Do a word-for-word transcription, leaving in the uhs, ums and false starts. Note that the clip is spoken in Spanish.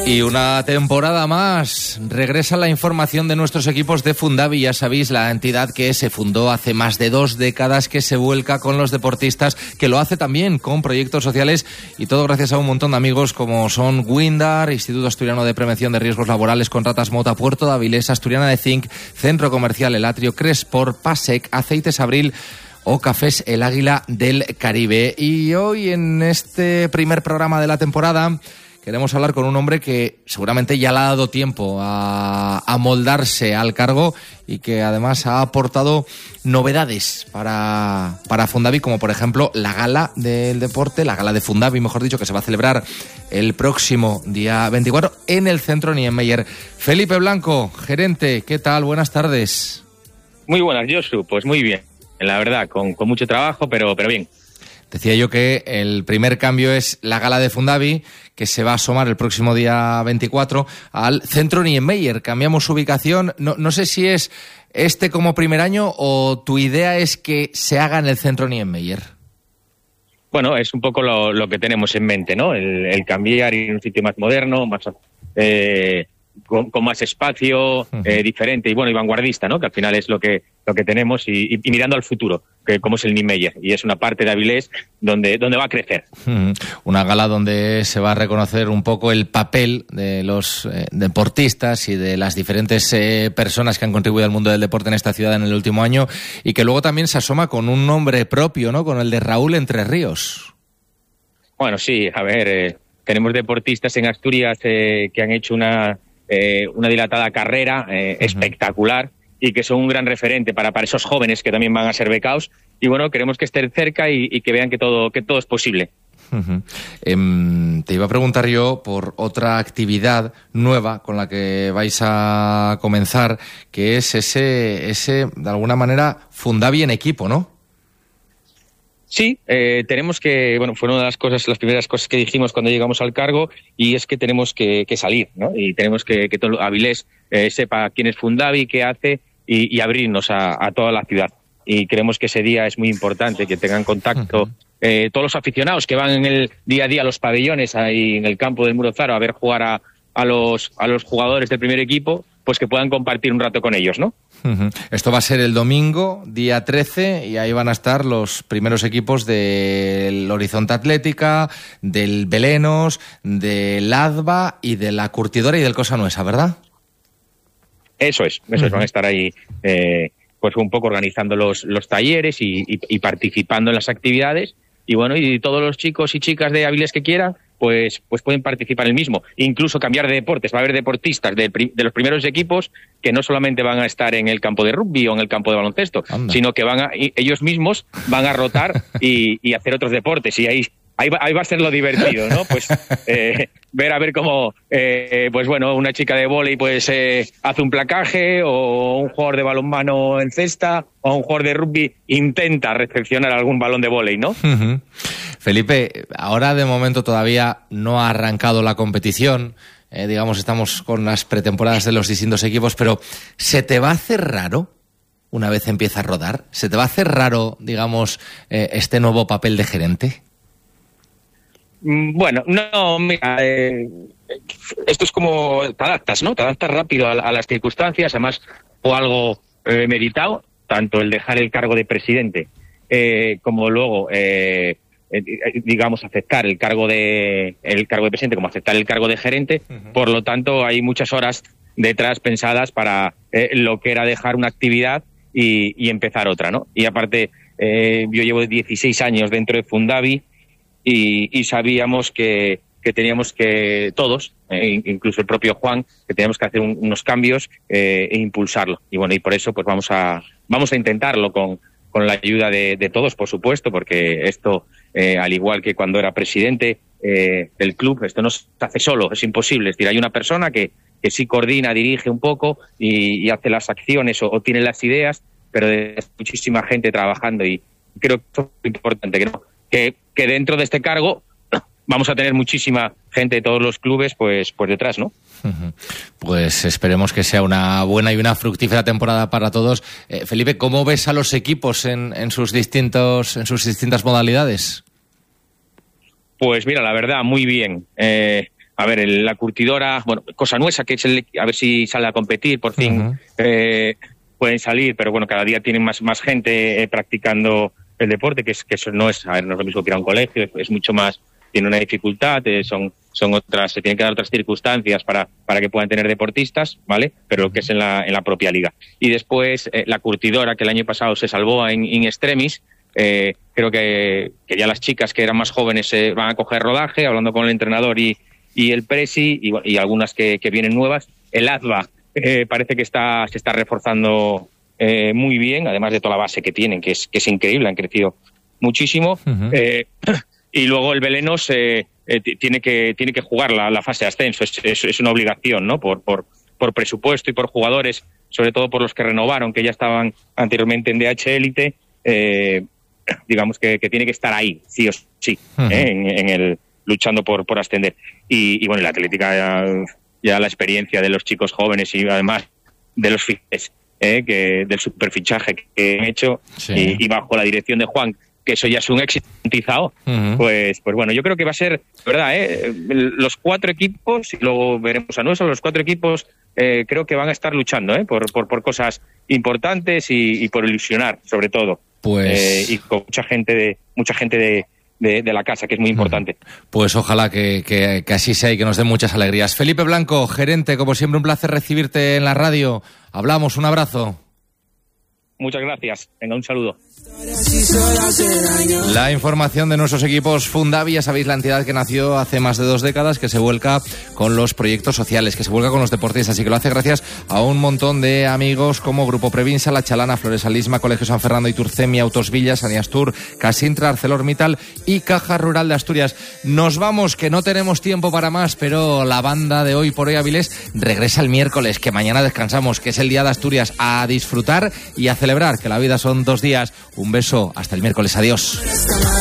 Y una temporada más. Regresa la información de nuestros equipos de Fundavi. Ya sabéis, la entidad que se fundó hace más de dos décadas, que se vuelca con los deportistas, que lo hace también con proyectos sociales, y todo gracias a un montón de amigos como son Windar, Instituto Asturiano de Prevención de Riesgos Laborales, Contratas Mota, Puerto de Avilés, Asturiana de Zinc, Centro Comercial El Atrio, Cresport, Pasec, Aceites Abril o Cafés El Águila del Caribe. Y hoy, en este primer programa de la temporada, queremos hablar con un hombre que seguramente ya le ha dado tiempo a, a moldarse al cargo y que además ha aportado novedades para, para Fundavi, como por ejemplo la gala del deporte, la gala de Fundavi, mejor dicho, que se va a celebrar el próximo día veinticuatro en el Centro Niemeyer. Felipe Blanco, gerente, ¿qué tal? Buenas tardes. Muy buenas, Josu. Pues muy bien, la verdad, con, con mucho trabajo, pero, pero bien. Decía yo que el primer cambio es la gala de Fundavi, que se va a asomar el próximo día veinticuatro al Centro Niemeyer. Cambiamos su ubicación. No, no sé si es este como primer año o tu idea es que se haga en el Centro Niemeyer. Bueno, es un poco lo, lo que tenemos en mente, ¿no? El, el cambiar, ir a un sitio más moderno, más eh, con, con más espacio, uh-huh. eh, diferente y bueno, y vanguardista, ¿no? Que al final es lo que lo que tenemos y, y, y mirando al futuro, que como es el Niemeyer, y es una parte de Avilés donde, donde va a crecer. Uh-huh. Una gala donde se va a reconocer un poco el papel de los eh, deportistas y de las diferentes eh, personas que han contribuido al mundo del deporte en esta ciudad en el último año, y que luego también se asoma con un nombre propio, ¿no? Con el de Raúl Entre Ríos. Bueno, sí, a ver, eh, tenemos deportistas en Asturias eh, que han hecho una, eh, una dilatada carrera eh, uh-huh. espectacular, y que son un gran referente para, para esos jóvenes que también van a ser becados. Y bueno, queremos que estén cerca y, y que vean que todo, que todo es posible. Uh-huh. Eh, te iba a preguntar yo por otra actividad nueva con la que vais a comenzar, que es ese, ese de alguna manera, Fundavi en equipo, ¿no? Sí, eh, tenemos que, bueno, fue una de las cosas, las primeras cosas que dijimos cuando llegamos al cargo, y es que tenemos que, que salir, ¿no? Y tenemos que, que todo Avilés eh, sepa quién es Fundavi, qué hace, y, y abrirnos a, a toda la ciudad. Y creemos que ese día es muy importante, que tengan contacto uh-huh. eh, todos los aficionados que van en el día a día a los pabellones ahí en el campo del Muro Zaro a ver jugar a, a los a los jugadores del primer equipo, pues que puedan compartir un rato con ellos, ¿no? Uh-huh. Esto va a ser el domingo, día trece, y ahí van a estar los primeros equipos del Horizonte Atlética, del Belenos, del Adva y de la Curtidora y del Cosa Nuesa, ¿verdad? Eso es, eso uh-huh. es, van a estar ahí eh, pues un poco organizando los, los talleres y, y, y participando en las actividades, y bueno, y todos los chicos y chicas de Avilés que quieran, pues pues pueden participar en el mismo, incluso cambiar de deportes. Va a haber deportistas de, de los primeros equipos que no solamente van a estar en el campo de rugby o en el campo de baloncesto, Anda. sino que van a, ellos mismos van a rotar y, y hacer otros deportes, y ahí Ahí va, ahí va a ser lo divertido, ¿no? Pues eh, ver a ver cómo, eh, pues bueno, una chica de vóley pues eh, hace un placaje, o un jugador de balonmano en cesta, o un jugador de rugby intenta recepcionar algún balón de vóley, ¿no? Uh-huh. Felipe, ahora de momento todavía no ha arrancado la competición, eh, digamos, estamos con las pretemporadas de los distintos equipos, pero ¿se te va a hacer raro una vez empieza a rodar? ¿Se te va a hacer raro, digamos, eh, este nuevo papel de gerente? Bueno, no, mira, eh, esto es como te adaptas, ¿no? Te adaptas rápido a, a las circunstancias, además, o algo eh, meditado, tanto el dejar el cargo de presidente eh, como luego, eh, eh, digamos, aceptar el cargo de el cargo de presidente, como aceptar el cargo de gerente. Uh-huh. Por lo tanto, hay muchas horas detrás pensadas para eh, lo que era dejar una actividad y, y empezar otra, ¿no? Y aparte, eh, yo llevo dieciséis años dentro de Fundavi. Y, y sabíamos que, que teníamos que, todos, eh, incluso el propio Juan, que teníamos que hacer un, unos cambios eh, e impulsarlo. Y bueno, y por eso pues vamos a vamos a intentarlo con, con la ayuda de, de todos, por supuesto, porque esto, eh, al igual que cuando era presidente eh, del club, esto no se hace solo, es imposible. Es decir, hay una persona que, que sí coordina, dirige un poco y, y hace las acciones o, o tiene las ideas, pero hay muchísima gente trabajando, y creo que es muy importante que no Que, que dentro de este cargo vamos a tener muchísima gente de todos los clubes pues, pues detrás, ¿no? Pues esperemos que sea una buena y una fructífera temporada para todos. Eh, Felipe, ¿cómo ves a los equipos en, en sus distintos en sus distintas modalidades? Pues mira, la verdad, muy bien. Eh, a ver, el, la curtidora, bueno, Cosa Nuesa, que es el, a ver si sale a competir, por fin uh-huh. eh, pueden salir, pero bueno, cada día tienen más, más gente eh, practicando el deporte, que, es, que eso no es, a ver, no es lo mismo que ir a un colegio, es, es mucho más, tiene una dificultad, eh, son, son otras, se tienen que dar otras circunstancias para, para que puedan tener deportistas, ¿vale? Pero que es en la, en la propia liga. Y después, eh, la curtidora, que el año pasado se salvó en in extremis, eh, creo que, que ya las chicas que eran más jóvenes eh, van a coger rodaje, hablando con el entrenador y y el Presi, y, y algunas que, que vienen nuevas. El A D V A eh, parece que está se está reforzando eh, muy bien, además de toda la base que tienen, que es que es increíble, han crecido muchísimo. Uh-huh. eh, y luego el Belenos eh, eh, tiene que tiene que jugar la, la fase de ascenso, es, es, es una obligación, ¿no? Por, por, por presupuesto y por jugadores, sobre todo por los que renovaron, que ya estaban anteriormente en D H Élite, eh, digamos que, que tiene que estar ahí, sí o sí, uh-huh. eh, en, en el luchando por, por ascender. Y, y bueno, la Atlética ya, ya la experiencia de los chicos jóvenes y además de los fichajes, eh, que, del superfichaje que han hecho sí. y, y bajo la dirección de Juan, que eso ya es un éxito garantizado, uh-huh. pues, pues bueno, yo creo que va a ser, verdad, eh, los cuatro equipos, y luego veremos a nuestros, los cuatro equipos eh, creo que van a estar luchando eh, por, por, por cosas importantes y, y por ilusionar, sobre todo. Pues... Eh, y con mucha gente de mucha gente de De, de la casa, que es muy importante. Pues ojalá que, que, que así sea y que nos den muchas alegrías. Felipe Blanco, gerente, como siempre un placer recibirte en la radio. Hablamos, un abrazo. Muchas gracias. Venga, un saludo. La información de nuestros equipos Fundavi, ya sabéis, la entidad que nació hace más de dos décadas, que se vuelca con los proyectos sociales, que se vuelca con los deportistas y que lo hace gracias a un montón de amigos como Grupo Previnsa, La Chalana, Flores Alisma, Colegio San Fernando Iturcemi, Autos Villa, Saniastur, Casintra, ArcelorMittal y Caja Rural de Asturias. Nos vamos, que no tenemos tiempo para más, pero la banda de Hoy por Hoy Avilés regresa el miércoles, que mañana descansamos, que es el Día de Asturias, a disfrutar y a celebrar, que la vida son dos días. Un beso, hasta el miércoles, adiós.